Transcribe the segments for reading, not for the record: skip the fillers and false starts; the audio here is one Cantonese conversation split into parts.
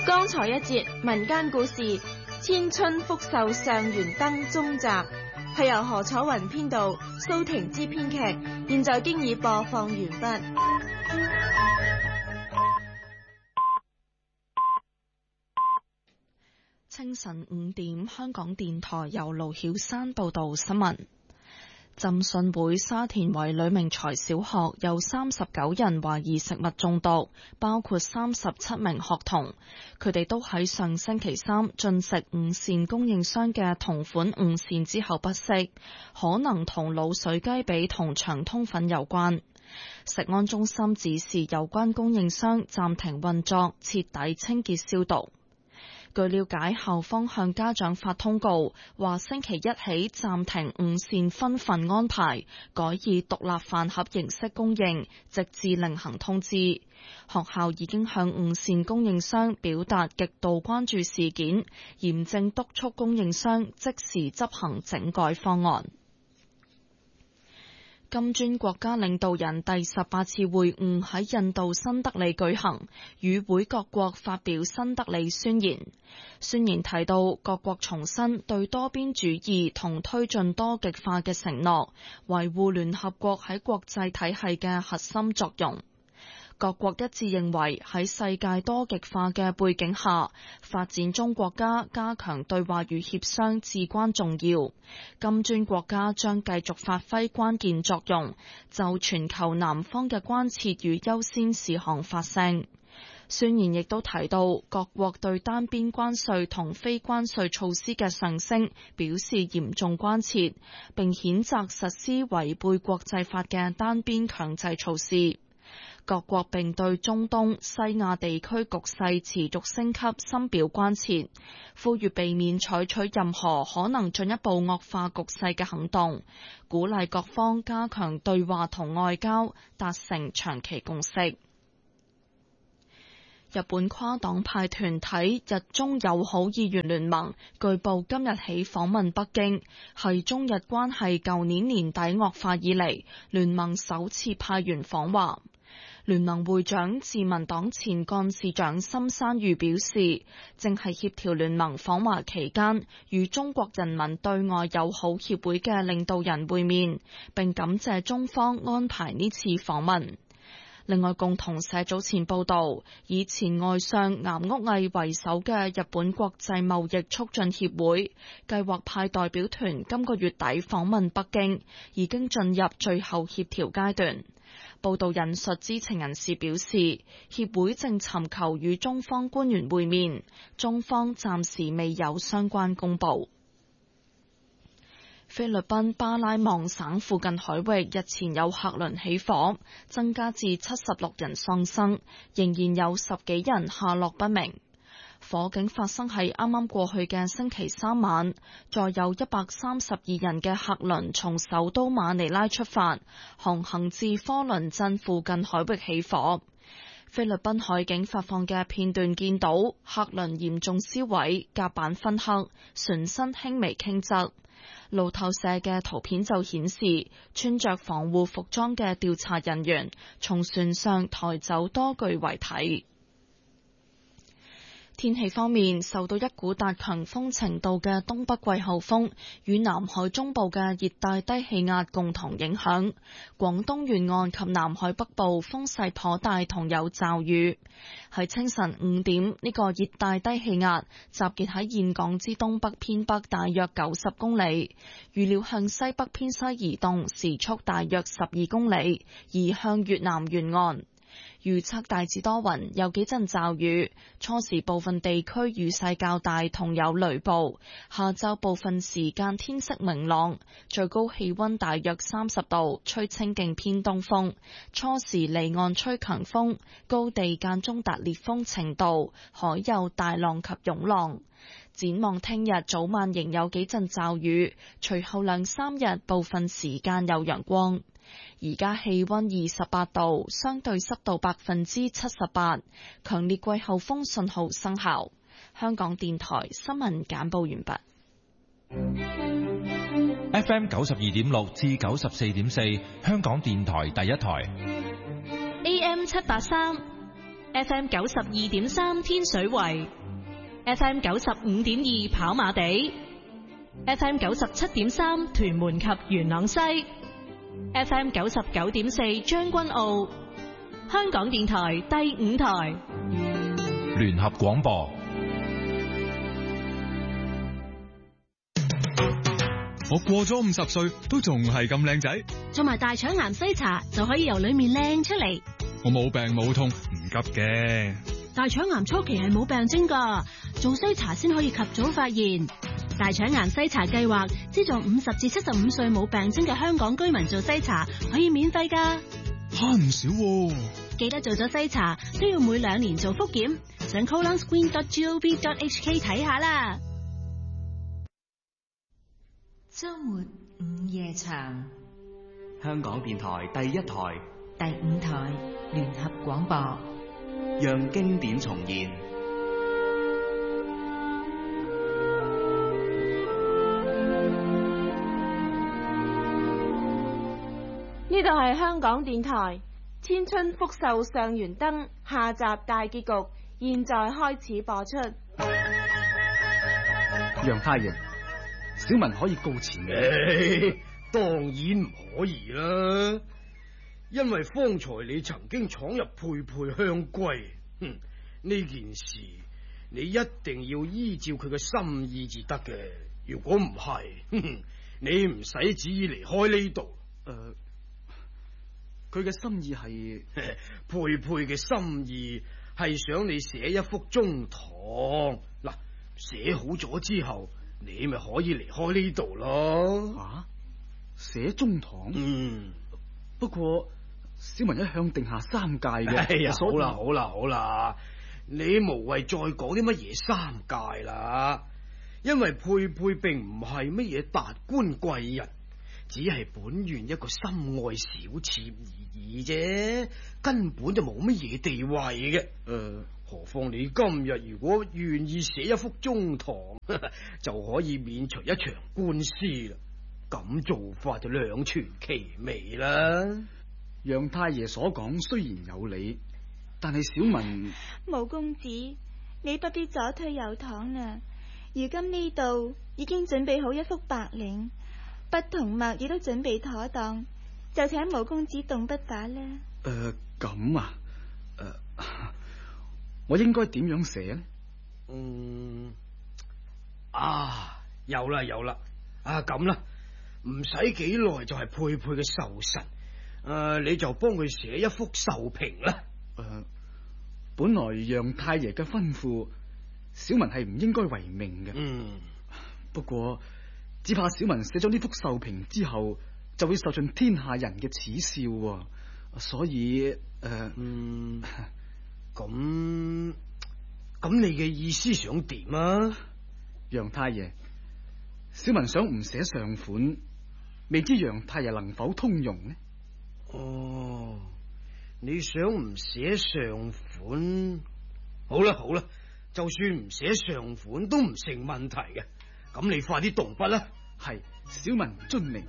剛才一節民間故事《千春福壽上元燈》中集，係由何楚雲編導，蘇婷之編劇，現在經已播放完畢。 清晨5點，香港電台由盧曉山報道新聞。浸信會沙田圍呂明才小學有39人懷疑食物中毒，包括37名學童。佢哋都喺上星期三進食午膳供應商嘅同款午膳之後不適，可能同滷水雞髀同長通粉有關。食安中心指示有關供應商暫停運作，徹底清潔消毒。據了解，校方向家長發通告，話星期一起暫停午膳分份安排，改以獨立飯盒形式供應，直至另行通知。學校已經向午膳供應商表達極度關注事件，嚴正督促供應商即時執行整改方案。金磚國家領導人第18次會晤喺印度新德里舉行，與會各國發表新德里宣言。宣言提到，各國重申對多邊主義同推進多極化嘅承諾，維護聯合國喺國際體系嘅核心作用。各國一致認為喺世界多極化嘅背景下，發展中國家加強對話與協商至關重要。金磚國家將繼續發揮關鍵作用，就全球南方嘅關切與優先事項發聲。宣言亦都提到，各國對單邊關稅同非關稅措施嘅上升表示嚴重關切，並譴責實施違背國際法嘅單邊強制措施。各國並對中東、西亞地區局勢持續升級深表關切，呼籲避免採取任何可能進一步惡化局勢嘅行動，鼓勵各方加強對話同外交，達成長期共識。日本跨黨派團體日中友好議員聯盟據報今日起訪問北京，係中日關係舊年年底惡化以嚟聯盟首次派員訪華。聯盟會長自民黨前幹事長森山裕表示，正係協調聯盟訪華期間與中國人民對外友好協會嘅領導人會面，並感謝中方安排呢次訪問。另外，共同社早前報道，以前外相岩屋毅為首嘅日本國際貿易促進協會計劃派代表團今個月底訪問北京，已經進入最後協調階段。報道引述知情人士表示，協會正尋求與中方官員會面，中方暫時未有相關公佈。菲律賓巴拉望省附近海域日前有客輪起火，增加至76人喪生，仍然有10幾人下落不明。火警發生喺啱啱過去嘅星期三晚，載有132人嘅客輪從首都馬尼拉出發，航行至科倫鎮附近海域起火。菲律賓海警發放嘅片段見到客輪嚴重燒毀，甲板燻黑，船身輕微傾側。路透社嘅圖片就顯示，穿着防護服裝嘅調查人員從船上抬走多具遺體。天氣方面，受到一股達強風程度嘅東北季候風與南海中部嘅熱帶低氣壓共同影響，廣東沿岸及南海北部風勢頗大同有驟雨。喺清晨5點，呢個熱帶低氣壓集結喺峴港之東北偏北大約90公里，預料向西北偏西移動，時速大約12公里，移向越南沿岸。預測大致多雲，有幾陣驟雨，初時部分地區雨勢較大同有雷暴，下晝部分時間天色明朗，最高氣溫大約30度，吹清勁偏東風，初時離岸吹強風，高地間中達烈風程度，海有大浪及湧浪。展望聽日早晚仍有幾陣驟雨，隨後2-3日部分時間有陽光。而家氣溫28度，相對濕度78%，強烈季候風信號生效。香港電台新聞簡報完畢。 FM 92.6至94.4，香港電台第一台。 AM 783， FM 92.3天水圍，FM 95.2跑馬地，FM 97.3屯門及元朗西，FM 99.4將軍澳，香港電台第5台聯合廣播。 我過咗50歲都仲係咁靚仔， 做埋大腸癌篩查就可以由裏面靚出嚟。 我冇病冇痛，唔急嘅。 大腸癌初期係冇病徵噶，做篩查先可以及早發現。大腸癌篩查計劃資助50至75歲冇病徵嘅香港居民做篩查，可以免費噶， 慳唔少喎。 記得做咗篩查都要每2年做複檢，上 colonscreen.gov.hk 睇下啦。 周末午夜場， 香港電台第1台、 第5台聯合廣播， 讓經典重現。 呢度係香港電台千春福壽上元燈下集大結局，現在開始播出。 楊太爺，小文可以告辭嘅？ 當然唔可以啦，因為方才你曾經闖入佩佩香閨，呢件事你一定要依照佢嘅心意至得嘅。如果唔係，你唔使旨意離開呢度。 佢嘅心意係佩佩嘅心意係想你寫一幅中堂，嗱，寫好咗之後，你咪可以離開呢度咯。 啊？寫中堂？不過小文一向定下3屆嘅。 哎呀，好啦，你無謂再講啲乜嘢3屆啦，因為佩佩並唔係乜嘢達官貴人，只係本縣一個心愛小妾而已啫，根本就冇乜嘢地位嘅。何況你今日如果願意寫一幅中堂，就可以免除一場官司啦。咁做法就兩全其美啦。 楊太爺所講雖然有理，但係小文。 毛公子，你不必左推右搪啦。如今呢度已經準備好一幅白绫，筆同墨亦都準備妥當，就請毛公子動筆法啦。 咁啊？我應該點樣寫呢？ 有啦，咁啦，唔使幾耐就係佩佩嘅壽辰，你就幫佢寫一幅壽屏啦。 本來楊太爺嘅吩咐，小文係唔應該違命嘅。不過只怕小文寫咗呢幅壽屏之後，就會受盡天下人嘅恥笑，所以咁你嘅意思想點啊？ 楊太爺，小文想唔寫上款，未知楊太爺能否通融呢？ 你想唔寫上款？好啦，就算唔寫上款都唔成問題嘅。咁你快啲動筆啦。 係，小文遵命。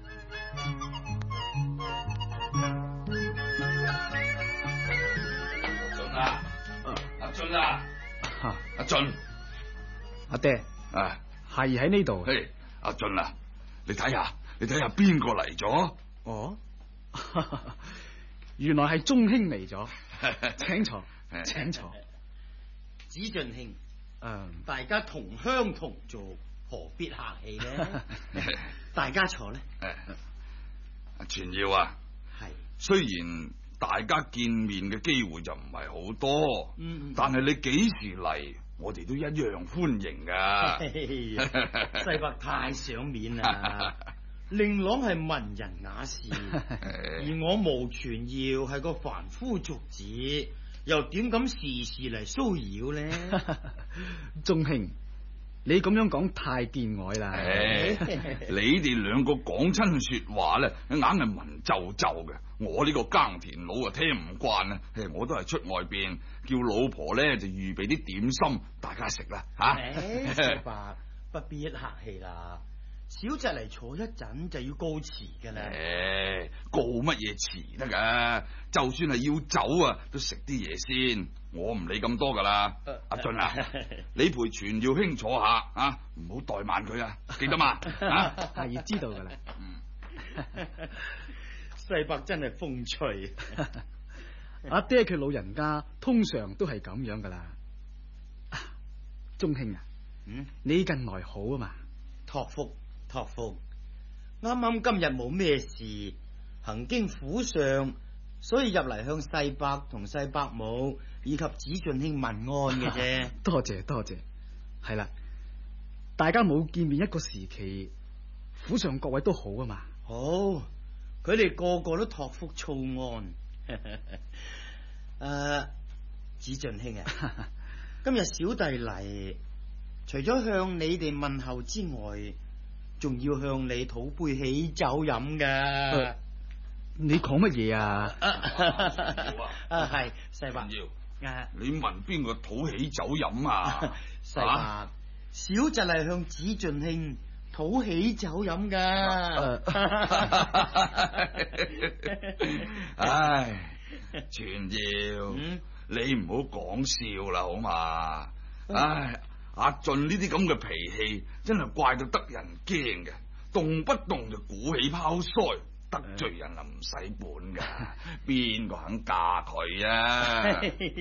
阿俊啊，阿俊， 阿爹，係喺呢度。 嘿，阿俊啊，你睇下邊個嚟咗？ 哦，原來係鐘兄嚟咗，請坐，請坐。 子俊兄，大家同鄉同族，何必客氣呢？大家坐咧。 阿全耀啊，係，雖然大家見面嘅機會就唔係好多，但係你幾時嚟，我哋都一樣歡迎噶。 世伯太賞面啦，令郎係文人雅士，而我毛全耀係個凡夫俗子，又點敢時時嚟騷擾呢？ 鐘兄，你咁樣講太見外啦！ 你哋兩個講親說話咧，硬係文縐縐嘅。我呢個耕田佬啊，聽唔慣啊！我都係出外邊叫老婆咧，就預備啲點心，大家食啦吓。 世伯不必客氣啦。 小侄嚟坐一陣就要告辭噶啦。 告乜嘢辭得噶？就算係要走啊，都食啲嘢先。我唔理咁多噶啦。阿俊啊，你陪全耀兄坐下啊，唔好怠慢佢啊，記得嘛？啊， 係知道噶啦。 世伯真係風趣。 阿爹佢老人家通常都係咁樣噶啦。鐘兄啊，你近來好啊嘛？ 託福，啱啱今日冇咩事，行經府上，所以入嚟向世伯同世伯母以及子俊兄問安嘅啫。 多謝，係啦，大家冇見面一個時期，府上各位都好啊嘛。 好，佢哋個個都託福操安。子俊兄啊，今日小弟嚟，除咗向你哋問候之外，仲要向你討杯喜酒飲噶。 你講乜嘢啊？ 係世伯。 你問邊個討喜酒飲啊？ 世伯，小侄係向子俊兄討喜酒飲噶。 唉，全耀，你唔好講笑啦，好嘛？唉，阿俊呢啲咁嘅脾氣，真係怪到得人驚嘅，動不動就鼓起泡腮，得罪人啊唔使本噶，邊個肯嫁佢啊？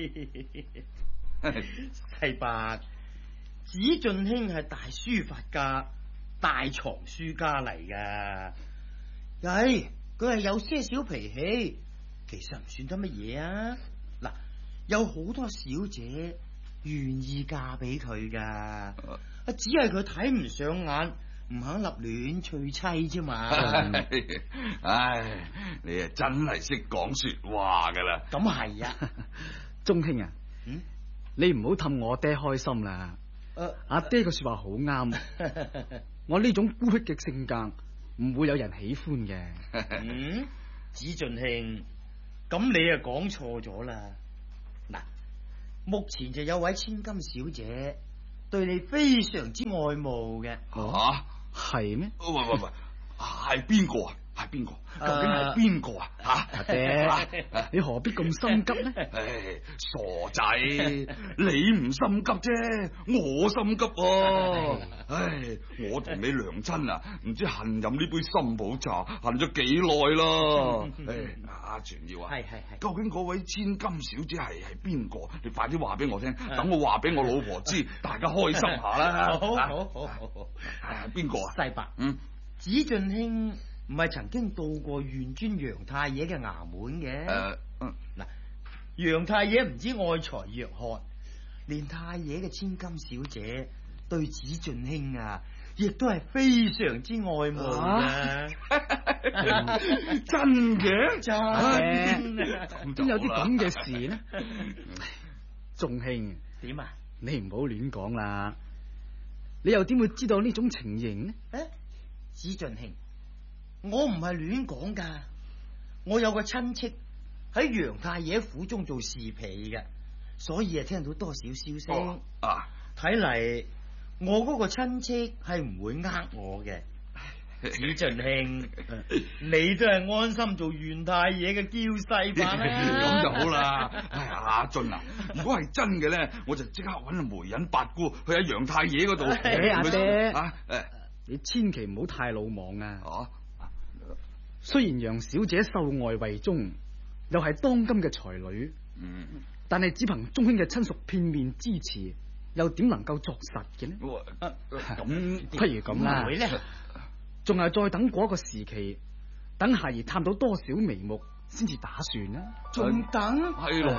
世伯，子俊兄係大書法家、大藏書家嚟噶，佢係有些少脾氣，其實唔算得乜嘢啊。嗱，有好多小姐願意嫁俾佢噶，只係佢睇唔上眼，唔肯立亂娶妻啫嘛。 唉，你啊真係識講說話噶啦。 咁係啊， 鐘兄啊，你唔好氹我爹開心啦。阿爹個說話好啱，我呢種孤僻嘅性格唔會有人喜歡嘅。 子俊兄，咁你啊講錯咗啦。嗱，目前就有位千金小姐對你非常之愛慕嘅。 係咩？ 喂，係邊個啊？係邊個？究竟係邊個啊？ 阿爹，你何必咁心急呢？ 唉，傻仔，你唔心急啫，我心急啊！唉，我同你娘親啊，唔知恨飲呢杯心抱茶，恨咗幾耐咯。阿全耀啊，係，究竟嗰位千金小姐係邊個？你快啲話俾我聽，等我話俾我老婆知，大家開心下啦。 好。 邊個啊？ 世伯，子俊兄唔係曾經到過縣尊楊太爺嘅衙門嘅？嗱，楊太爺唔知愛才若渴，連太爺嘅千金小姐對子俊兄啊，亦都係非常之愛慕嘅。 真嘅？ 真邊有啲咁嘅事呢？仲兄點啊？ 你唔好亂講啦，你又點會知道呢種情形呢？ 子俊兄，我唔係亂講噶，我有個親戚喺楊太爺府中做侍婢嘅，所以啊聽到多少消息。睇嚟我嗰個親戚係唔會呃我嘅。子俊兄，你都係安心做袁太爺嘅嬌婿吧啦。 咁就好啦。阿俊啊，如果係真嘅咧，我就即刻搵媒人八姑去阿楊太爺嗰度。 阿爹，你千祈唔好太魯莽啊！雖然楊小姐秀外慧中，又係當今嘅才女，但係只憑鐘兄嘅親屬片面之詞，又點能夠作實嘅呢？咁不如咁啦，仲係再等過一個時期，等孩兒探到多少眉目，先至打算啦。 仲等？ 係咯。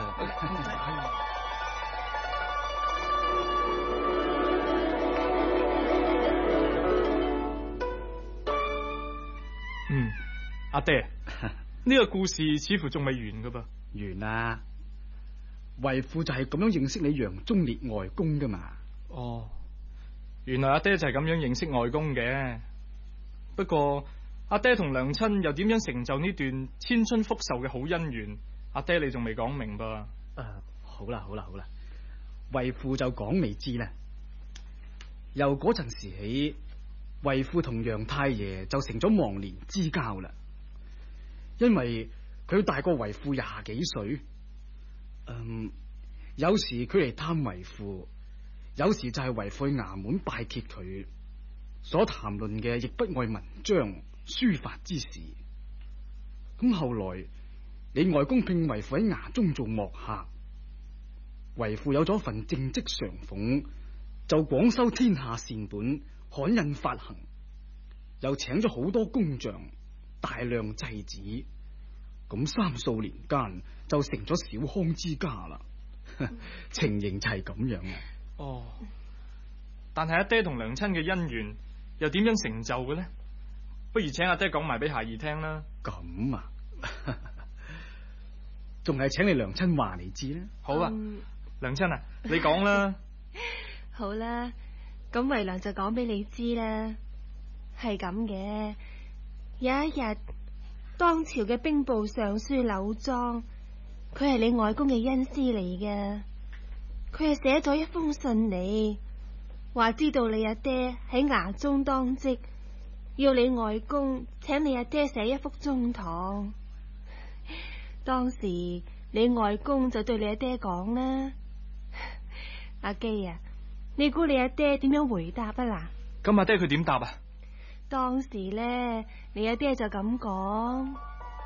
阿爹，呢個故事似乎仲未完噶噃。 完啦，為父就係咁樣認識你楊忠烈外公噶嘛。 原來阿爹就係咁樣認識外公嘅。不過阿爹同娘親又點樣成就呢段千春福壽嘅好姻緣？阿爹你仲未講明噃。 好啦，為父就講未知啦。由嗰陣時起， 為父同楊太爺就成咗忘年之交啦。因為佢大過為父20幾歲，有時佢嚟探為父，有時就係為父去衙門拜謁佢，所談論嘅亦不外文章書法之事。咁後來你外公聘為父喺衙中做幕客，為父有咗份正職常俸，就廣收天下善本，刊印發行，又請咗好多工匠，大量製紙，咁3數年間就成咗小康之家啦。情形就係咁樣啊。 哦，但係阿爹同娘親嘅姻緣又點樣成就嘅呢？不如請阿爹講埋俾孩兒聽啦。 咁啊，仲係請你娘親話你知啦。 好啊，娘親啊，你講啦。 好啦，咁為娘就講俾你知啦。係咁嘅，有一日，當朝嘅兵部尚書柳莊，佢係你外公嘅恩師嚟嘅，佢係寫咗一封信嚟，話知道你阿爹喺衙中當職，要你外公請你阿爹寫一幅中堂。當時你外公就對你阿爹講啦，阿基啊，你估你阿爹點樣回答啊？嗱， 咁阿爹佢點答啊？ 當時咧，你阿爹就咁講。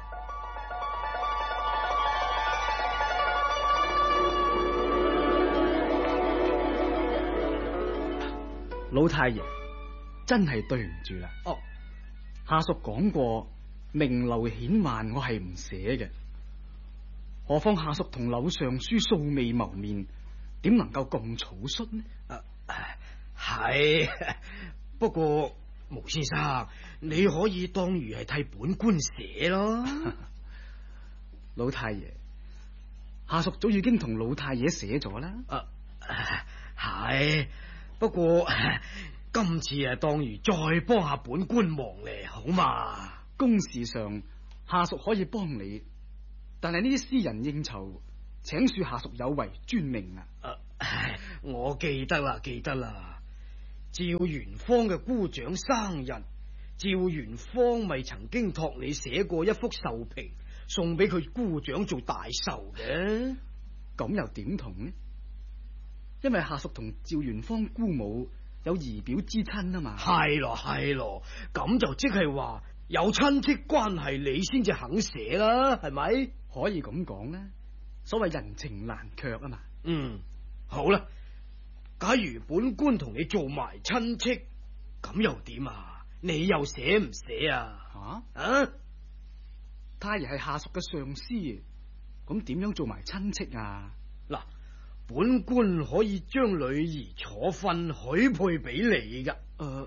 老太爺，真係對唔住啦。 哦， 下屬講過，名留顯幻我係唔寫嘅。何況下屬同柳尚書素未謀面，點能夠咁草率呢？ 係，不過毛先生，你可以當如係替本官寫咯。 老太爺，下屬早已經同老太爺寫咗啦。 係，不過今次當如再幫下本官忙嚟，好嘛？ 公事上下屬可以幫你，但係呢啲私人應酬，請恕下屬有違尊命啊！ 我記得啦，記得啦。趙元芳嘅姑丈生日，趙元芳咪曾經託你寫過一幅壽屏，送俾佢姑丈做大壽嘅。 咁又點同呢？因為下屬同趙元芳姑母有姨表之親啊嘛。 係咯係咯，咁就即係話有親戚關係，你先至肯寫啦，係咪？ 可以咁講啦，所謂人情難卻啊嘛。 好啦，假如本官同你做埋親戚，咁又點啊？你又寫唔寫啊？ 太爺係下屬嘅上司，咁點樣做埋親戚啊？ 嗱，本官可以將女兒楚芬許配俾你噶。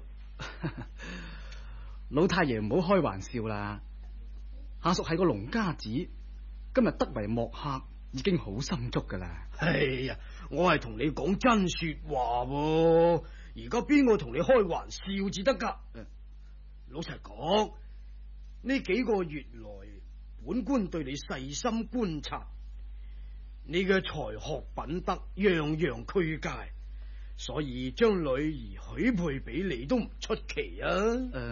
老太爺唔好開玩笑啦，下屬係個農家子，今日得為幕客已經好心足噶啦。 哎呀，我係同你講真說話喎，而家邊個同你開玩笑至得噶？老實講，呢幾個月來，本官對你細心觀察，你嘅才學品德樣樣俱佳，所以將女兒許配俾你都唔出奇啊！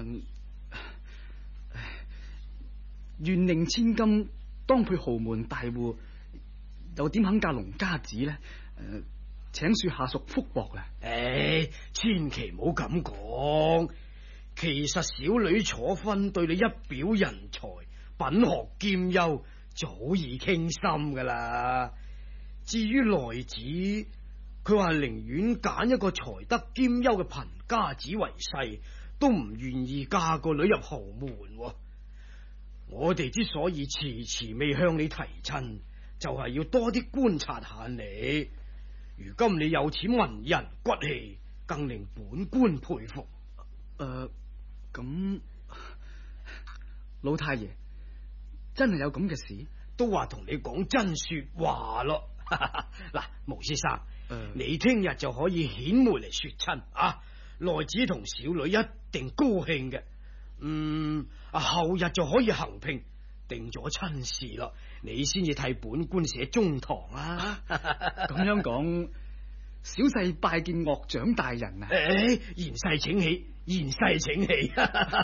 願令千金當配豪門大戶，又點肯嫁農家子呢？請恕下屬福薄啦。 千祈唔好咁講。其實小女楚芬對你一表人才，品學兼優，早已傾心噶啦。至於內子，佢話寧願揀一個才德兼優嘅貧家子為婿，都唔願意嫁個女入豪門。我哋之所以遲遲未向你提親，就係要多啲觀察下你。如今你有錢文人骨氣，更令本官佩服。 咁老太爺真係有咁嘅事？ 都話同你講真說話咯。嗱，毛先生，你聽日就可以顯媒嚟說親啊！內子同小女一定高興嘅。後日就可以行聘，定咗親事咯。你先至替本官寫中堂啊！ 咁樣講， 小婿拜見岳長大人啊！ 誒，賢婿請起，賢婿請起。